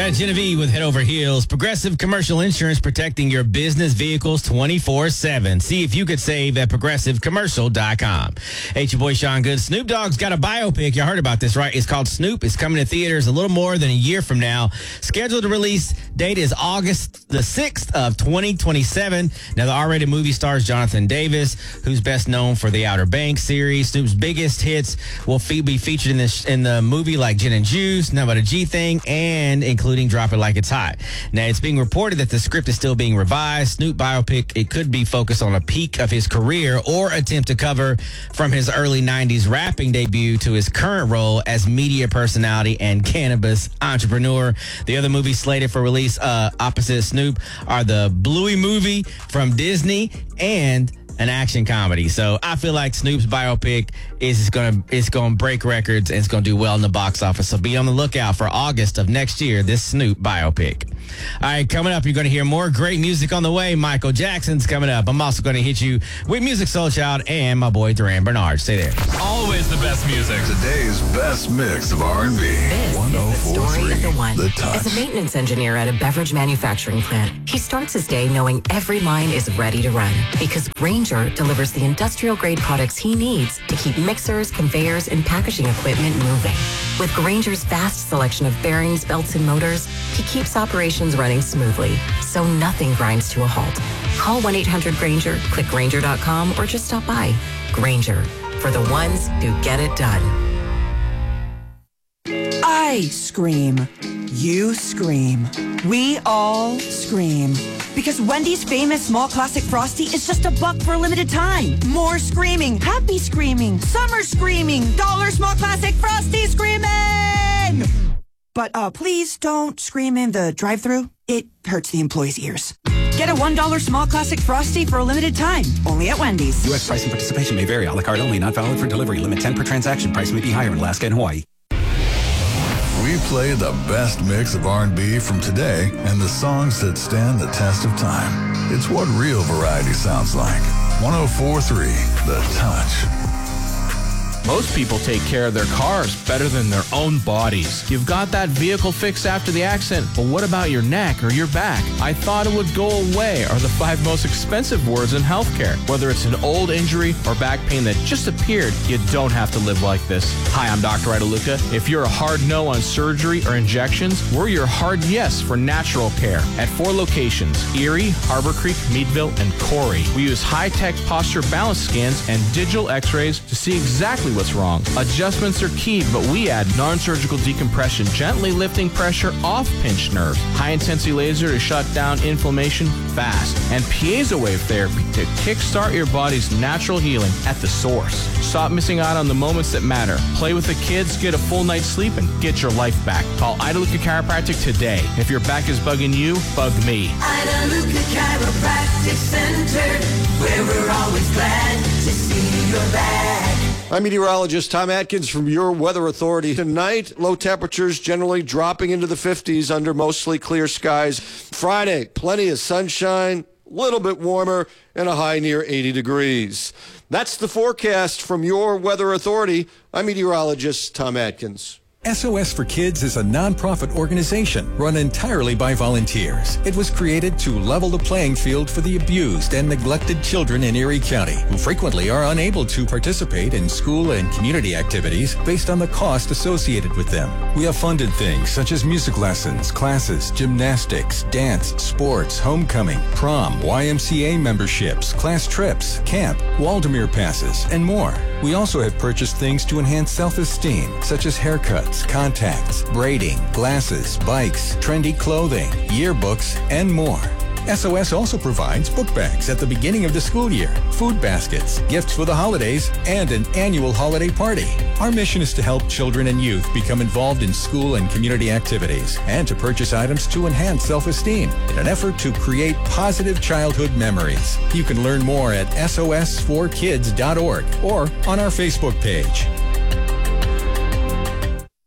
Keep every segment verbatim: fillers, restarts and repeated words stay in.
Got Genevieve with Head Over Heels. Progressive Commercial Insurance, protecting your business vehicles twenty-four seven. See if you could save at progressive commercial dot com. Hey, it's your boy Sean Good. Snoop Dogg's got a biopic. You heard about this, right? It's called Snoop. It's coming to theaters a little more than a year from now. Scheduled to release date is August the sixth of twenty twenty-seven. Now, the R-rated movie stars Jonathan Davis, who's best known for the Outer Banks series. Snoop's biggest hits will be featured in this in the movie, like Gin and Juice, Now About a G Thing, and including Drop It Like It's Hot. Now, it's being reported that the script is still being revised. Snoop biopic, it could be focused on a peak of his career or attempt to cover from his early nineties rapping debut to his current role as media personality and cannabis entrepreneur. The other movies slated for release uh, opposite Snoop are the Bluey movie from Disney and an action comedy. So I feel like Snoop's biopic is going to it's going to break records and it's going to do well in the box office. So be on the lookout for August of next year, this Snoop biopic. All right, coming up, you're going to hear more great music on the way. Michael Jackson's coming up. I'm also going to hit you with Music Soul Child and my boy Duran Bernard. Stay there. Always the best music. Today's best mix of R and B. This is the story of the one. The Touch. As a maintenance engineer at a beverage manufacturing plant, he starts his day knowing every line is ready to run because Grainger delivers the industrial-grade products he needs to keep mixers, conveyors, and packaging equipment moving. With Grainger's vast selection of bearings, belts, and motors, he keeps operations running smoothly, so nothing grinds to a halt. Call one eight hundred Grainger, click Grainger dot com, or just stop by. Grainger, for the ones who get it done. I scream. You scream. We all scream. Because Wendy's famous small classic Frosty is just a buck for a limited time. More screaming, happy screaming, summer screaming, dollar small classic Frosty screaming! But uh, please don't scream in the drive-thru. It hurts the employees' ears. Get a one dollar small classic Frosty for a limited time, only at Wendy's. U S price and participation may vary. A la carte only, not valid for delivery. Limit ten per transaction. Price may be higher in Alaska and Hawaii. We play the best mix of R and B from today and the songs that stand the test of time. It's what real variety sounds like. one oh four point three, The Touch. Most people take care of their cars better than their own bodies. You've got that vehicle fixed after the accident, but what about your neck or your back? I thought it would go away are the five most expensive words in healthcare. Whether it's an old injury or back pain that just appeared, you don't have to live like this. Hi, I'm Doctor Idaluca. If you're a hard no on surgery or injections, we're your hard yes for natural care at four locations: Erie, Harbor Creek, Meadville, and Corey. We use high-tech posture balance scans and digital x-rays to see exactly what's wrong. Adjustments are key, but we add non-surgical decompression, gently lifting pressure off pinched nerves, high-intensity laser to shut down inflammation fast, and piezo wave therapy to kickstart your body's natural healing at the source. Stop missing out on the moments that matter. Play with the kids, get a full night's sleep, and get your life back. Call Idaluca Chiropractic today. If your back is bugging you, bug me. Idaluca Chiropractic Center, where we're always glad to see your back. I'm meteorologist Tom Atkins from your Weather Authority. Tonight, low temperatures generally dropping into the fifties under mostly clear skies. Friday, plenty of sunshine, a little bit warmer, and a high near eighty degrees. That's the forecast from your Weather Authority. I'm meteorologist Tom Atkins. S O S for Kids is a nonprofit organization run entirely by volunteers. It was created to level the playing field for the abused and neglected children in Erie County, who frequently are unable to participate in school and community activities based on the cost associated with them. We have funded things such as music lessons, classes, gymnastics, dance, sports, homecoming, prom, Y M C A memberships, class trips, camp, Waldemere passes, and more. We also have purchased things to enhance self-esteem, such as haircuts, contacts, braiding, glasses, bikes, trendy clothing, yearbooks, and more. S O S also provides book bags at the beginning of the school year, food baskets, gifts for the holidays, and an annual holiday party. Our mission is to help children and youth become involved in school and community activities and to purchase items to enhance self-esteem in an effort to create positive childhood memories. You can learn more at S O S for kids dot org or on our Facebook page.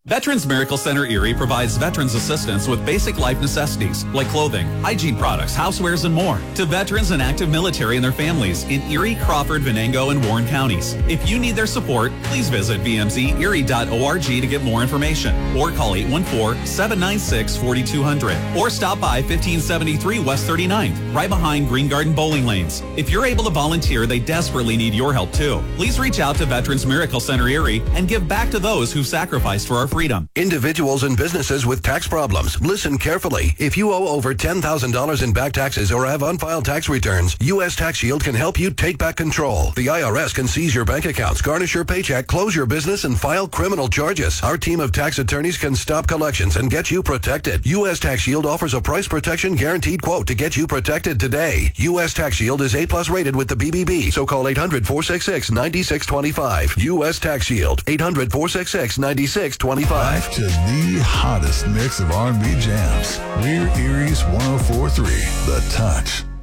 Veterans Miracle Center Erie provides veterans assistance with basic life necessities like clothing, hygiene products, housewares, and more to veterans and active military and their families in Erie, Crawford, Venango, and Warren counties. If you need their support, please visit v m z erie dot org to get more information or call eight one four, seven nine six, four two zero zero or stop by fifteen seventy-three West thirty-ninth, right behind Green Garden Bowling Lanes. If you're able to volunteer, they desperately need your help too. Please reach out to Veterans Miracle Center Erie and give back to those who sacrificed for our freedom. Individuals and businesses with tax problems, listen carefully. If you owe over ten thousand dollars in back taxes or have unfiled tax returns, U S Tax Shield can help you take back control. The I R S can seize your bank accounts, garnish your paycheck, close your business, and file criminal charges. Our team of tax attorneys can stop collections and get you protected. U S Tax Shield offers a price protection guaranteed quote to get you protected today. U S Tax Shield is A plus rated with the B B B, so call eight hundred, four six six, nine six two five. U S Tax Shield, eight hundred, four six six, nine six two five. To the hottest mix of R and B jams. We're Erie's one oh four point three, The Touch.